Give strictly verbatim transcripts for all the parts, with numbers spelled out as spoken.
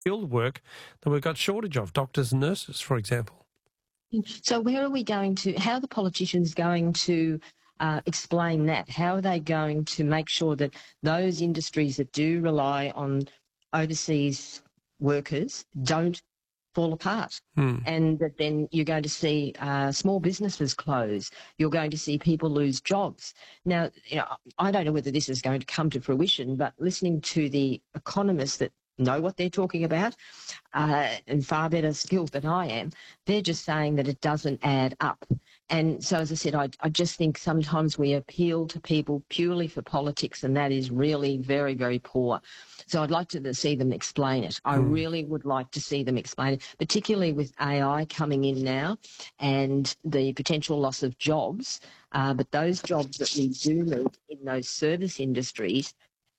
skilled work that we've got shortage of, doctors and nurses, for example. So where are we going to, how are the politicians going to uh, explain that? How are they going to make sure that those industries that do rely on overseas workers don't fall apart, hmm. and that then you're going to see uh, small businesses close. You're going to see people lose jobs. Now, you know, I don't know whether this is going to come to fruition, but listening to the economists that know what they're talking about uh, and far better skilled than I am, they're just saying that it doesn't add up. And so, as I said, I, I just think sometimes we appeal to people purely for politics, and that is really very, very poor. So I'd like to see them explain it. I Mm. really would like to see them explain it, particularly with A I coming in now and the potential loss of jobs. Uh, but those jobs that we do need in those service industries,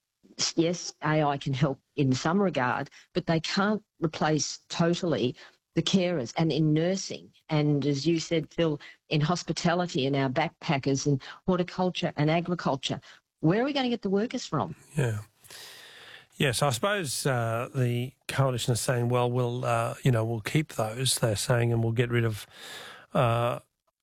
yes, A I can help in some regard, but they can't replace totally the carers, and in nursing, and as you said, Phil, in hospitality and our backpackers and horticulture and agriculture. Where are we going to get the workers from? Yeah. Yes, I suppose uh, the coalition is saying, well, we'll, uh, you know, we'll keep those, they're saying, and we'll get rid of, uh,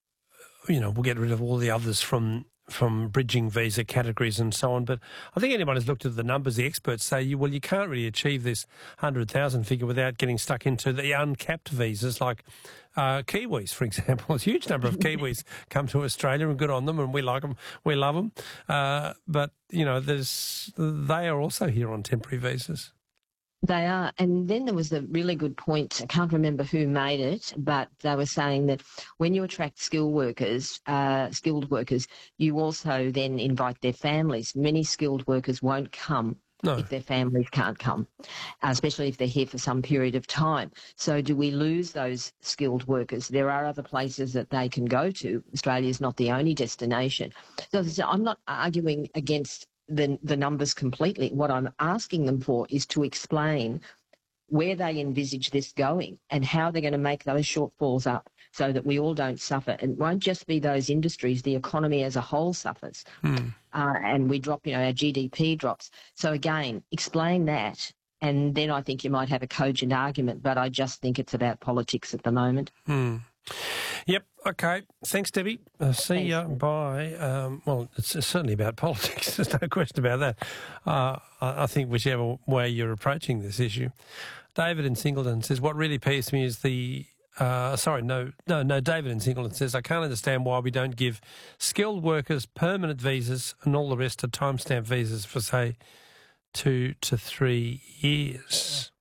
you know, we'll get rid of all the others from from bridging visa categories and so on. But I think anyone who's looked at the numbers, the experts say, you well, you can't really achieve this one hundred thousand figure without getting stuck into the uncapped visas like uh, Kiwis, for example. A huge number of Kiwis come to Australia, and good on them, and we like them, we love them. Uh, but, you know, there's they are also here on temporary visas. They are. And then there was a really good point. I can't remember who made it, but they were saying that when you attract skilled workers, uh, skilled workers, you also then invite their families. Many skilled workers won't come No. if their families can't come, uh, especially if they're here for some period of time. So do we lose those skilled workers? There are other places that they can go to. Australia is not the only destination. So I'm not arguing against the, the numbers completely. What I'm asking them for is to explain where they envisage this going and how they're going to make those shortfalls up so that we all don't suffer. And it won't just be those industries, the economy as a whole suffers. Hmm. Uh, and we drop, you know, our G D P drops. So again, explain that, and then I think you might have a cogent argument, but I just think it's about politics at the moment. Hmm. Yep. Okay. Thanks, Debbie. Uh, see Thanks. you. Bye. Um, well, it's, it's certainly about politics. There's no question about that. Uh, I, I think whichever way you're approaching this issue. David in Singleton says, what really peeves me is the... Uh, sorry, no, no, no. David in Singleton says, I can't understand why we don't give skilled workers permanent visas and all the rest are timestamp visas for, say, two to three years.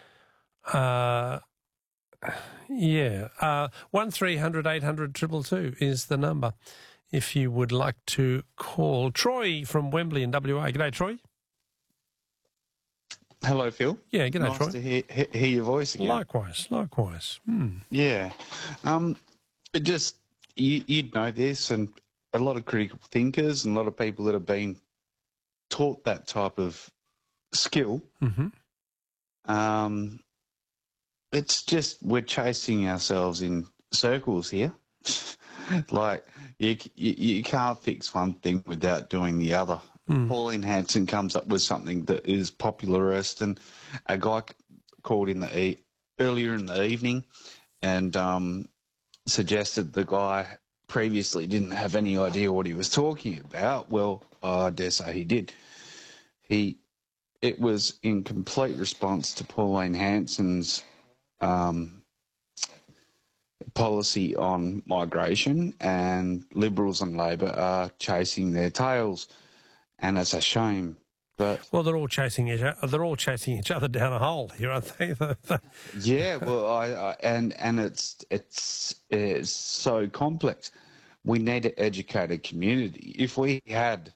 Uh... Yeah, uh, one three hundred eight hundred two two two is the number if you would like to call. Troy from Wembley in W A. G'day, Troy. Hello, Phil. Yeah, g'day, nice Troy. Nice to hear, hear, hear your voice again. Likewise, likewise. Hmm. Yeah. Um, it just, you, you'd know this, and a lot of critical thinkers and a lot of people that have been taught that type of skill, Mm-hmm. um, it's just we're chasing ourselves in circles here. Like, you, you you can't fix one thing without doing the other. Mm. Pauline Hanson comes up with something that is popularist, and a guy called in the e- earlier in the evening and um, suggested the guy previously didn't have any idea what he was talking about. Well, I dare say he did. He it was in complete response to Pauline Hanson's Um, policy on migration, and Liberals and Labor are chasing their tails, and it's a shame. But well, they're all chasing each other. They're all chasing each other down a hole here, aren't they? yeah, well, I, I and and it's it's it's so complex. We need an educated community. If we had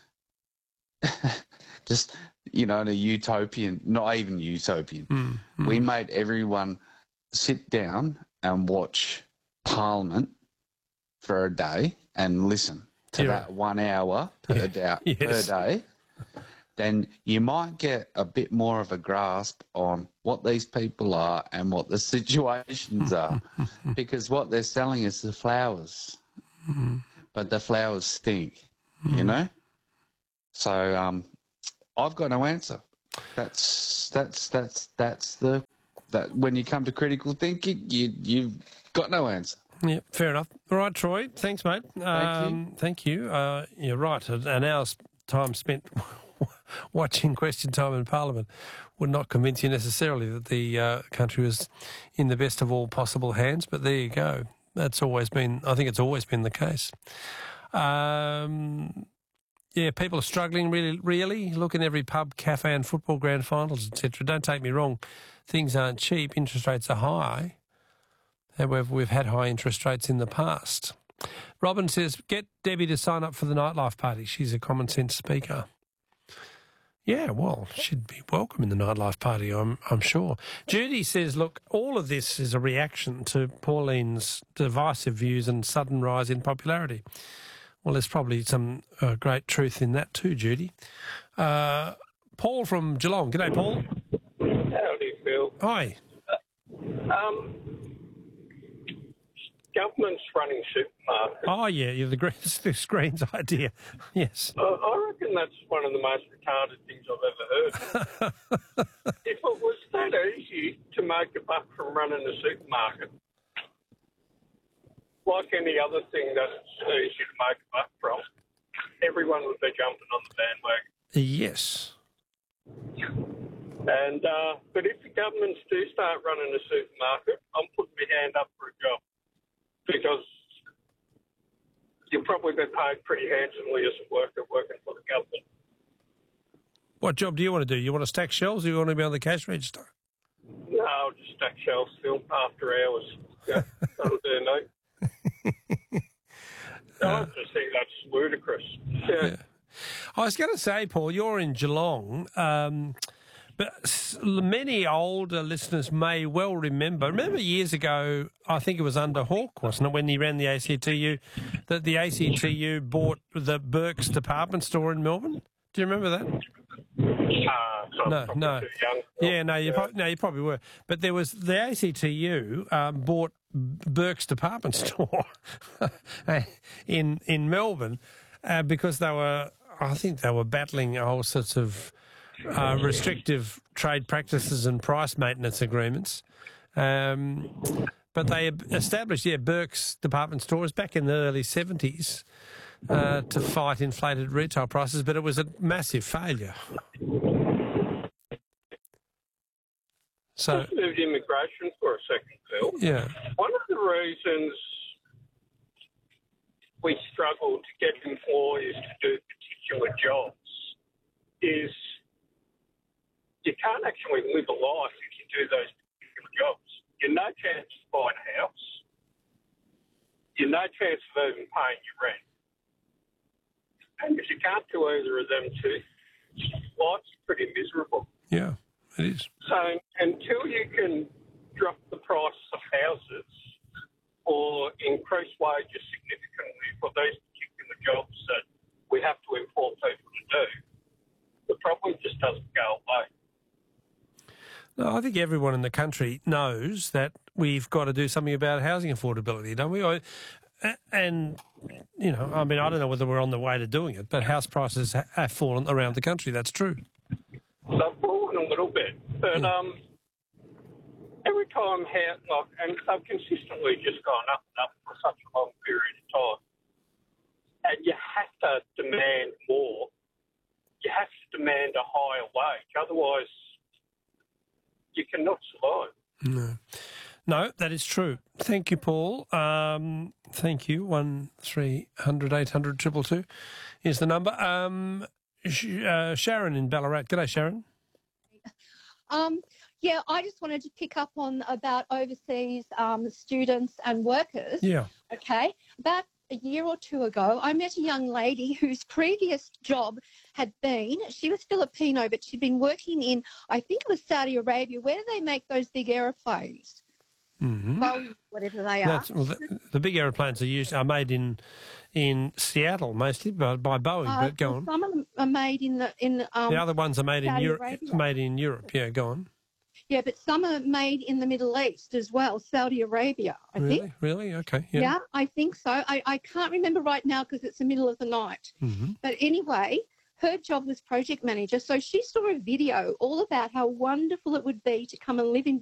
just, you know, in a utopian, not even utopian, mm, mm. we made everyone sit down and watch Parliament for a day and listen to Yeah. that one hour per, Yeah. day, Yes. per day, then you might get a bit more of a grasp on what these people are and what the situations are. Because what they're selling is the flowers, Mm. but the flowers stink, Mm. you know? So um, I've got no answer. That's that's that's that's the that when you come to critical thinking, you you've got no answer. Yeah, fair enough. All right, Troy. Thanks, mate. Um, thank you. Uh, you're right. An hour's time spent watching Question Time in Parliament would not convince you necessarily that the uh, country was in the best of all possible hands. But there you go. That's always been. I think it's always been the case. Um, yeah, people are struggling. Really, really. Look in every pub, cafe, and football grand finals, et cetera. Don't take me wrong. Things aren't cheap. Interest rates are high. However, we've had high interest rates in the past. Robin says, get Debbie to sign up for the nightlife party. She's a common sense speaker. Yeah, well, she'd be welcome in the nightlife party, I'm I'm sure. Judy says, look, all of this is a reaction to Pauline's divisive views and sudden rise in popularity. Well, there's probably some uh, great truth in that too, Judy. Uh, Paul from Geelong. G'day, Paul. Howdy, Phil. Hi. Um, government's running supermarkets. Oh, yeah, yeah the, green, the screen's idea. Yes. I, I reckon that's one of the most retarded things I've ever heard. If it was that easy to make a buck from running a supermarket, like any other thing that's easy to make a buck from, everyone would be jumping on the bandwagon. Yes. And uh, but if the governments do start running a supermarket, I'm putting my hand up for a job, because you'll probably be paid pretty handsomely as a worker working for the government. What job do you want to do? You want to stack shelves or you want to be on the cash register? No, I'll just stack shelves, Phil, after hours. Yeah, that'll do, mate. I just think that's ludicrous. Yeah. Yeah. I was going to say, Paul, you're in Geelong, um, but s- many older listeners may well remember. Remember years ago, I think it was under Hawke, wasn't it, when he ran the A C T U, that the A C T U bought the Burke's department store in Melbourne? Do you remember that? Uh, so No, I'm probably no. too young. Yeah, no, you Yeah. pro- no, you probably were. But there was the A C T U um, bought Burke's department store in in Melbourne uh, because they were, I think they were battling all sorts of uh, restrictive trade practices and price maintenance agreements. Um, but they established, yeah, Burke's department stores back in the early seventies uh, to fight inflated retail prices, but it was a massive failure. So, Let's move to immigration for a second, Phil. yeah, One of the reasons we struggle to get employers to do particular jobs is you can't actually live a life if you do those particular jobs. You're no chance of buying a house. You're no chance of even paying your rent. And if you can't do either of them two, life's pretty miserable. yeah, it is. So until you can drop the price of houses or increase wages significantly for these particular jobs that we have to import people to do, the problem just doesn't go away. No, I think everyone in the country knows that we've got to do something about housing affordability, don't we? I, and, you know, I mean, I don't know whether we're on the way to doing it, but house prices ha- have fallen around the country. That's true. They've fallen a little bit, but Yeah. um, every time, how, like, and they've consistently just gone up and up for such a long period of time. And you have to demand more. You have to demand a higher wage. Otherwise, you cannot survive. No. No, that is true. Thank you, Paul. Um, thank you. One three hundred eight hundred triple two is the number. Um, Sh- uh, Sharon in Ballarat. G'day, Sharon. Um, yeah, I just wanted to pick up on about overseas um, students and workers. Yeah. Okay. About a year or two ago, I met a young lady whose previous job had been, she was Filipino, but she'd been working in, I think it was Saudi Arabia. Where do they make those big aeroplanes? Mm-hmm. Well, whatever they are. That's, well, the, the big aeroplanes are used are made in in Seattle mostly by, by Boeing. Uh, but go on. Some of them are made in the in um, The other ones are made in Saudi Europe. Arabia. Made in Europe. Yeah, go on. yeah, but some are made in the Middle East as well, Saudi Arabia, I really, think. really, okay. Yeah. Yeah, I think so. I, I can't remember right now because it's the middle of the night. Mm-hmm. But anyway, her job was project manager. So she saw a video all about how wonderful it would be to come and live in